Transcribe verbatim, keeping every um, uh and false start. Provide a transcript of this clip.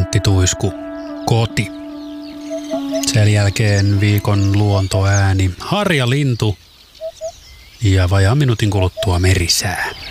Antti-tuisku, koti. Sen jälkeen viikon luontoääni, harjalintu ja vajaan minuutin kuluttua merisää.